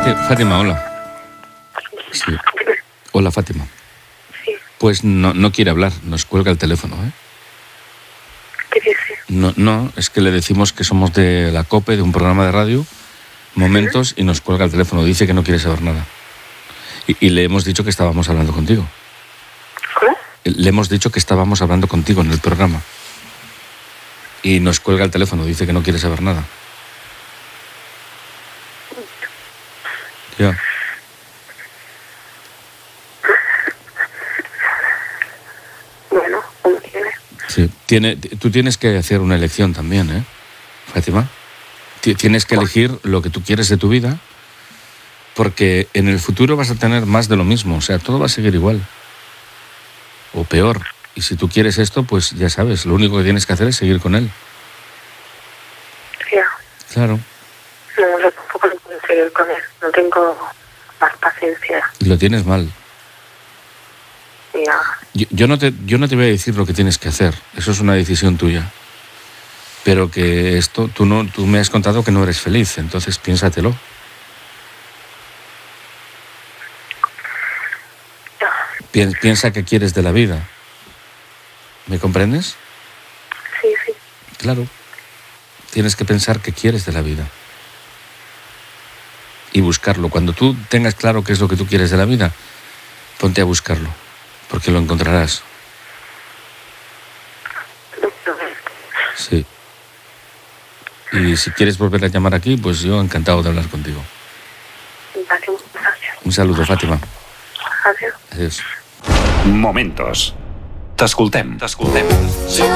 Fátima, hola. Sí. Hola, Fátima. Sí. Pues no quiere hablar, nos cuelga el teléfono, ¿eh? ¿Qué dice? No, es que le decimos que somos de la COPE, de un programa de radio, Momentos, y nos cuelga el teléfono, dice que no quiere saber nada. Y le hemos dicho que estábamos hablando contigo. ¿Cómo? Le hemos dicho que estábamos hablando contigo en el programa. Y nos cuelga el teléfono, dice que no quiere saber nada. Ya. Bueno, como tiene. Sí. Tú tienes que hacer una elección también, ¿eh, Fátima? Tienes que elegir lo que tú quieres de tu vida, porque en el futuro vas a tener más de lo mismo. O sea, todo va a seguir igual. O peor. Y si tú quieres esto, pues ya sabes, lo único que tienes que hacer es seguir con él. Ya. Claro. No, yo tampoco no puedo seguir con él. No tengo más paciencia. Y lo tienes mal. Ya. Yo no te voy a decir lo que tienes que hacer. Eso es una decisión tuya. Pero que esto, tú me has contado que no eres feliz, entonces piénsatelo. Ya. Piensa qué quieres de la vida. ¿Me comprendes? Sí, sí. Claro. Tienes que pensar qué quieres de la vida. Y buscarlo. Cuando tú tengas claro qué es lo que tú quieres de la vida, ponte a buscarlo, porque lo encontrarás. Sí. Y si quieres volver a llamar aquí, pues yo encantado de hablar contigo. Vale, muchas gracias. Un saludo, Fátima. Adiós. Adiós. Momentos. T'escoltem.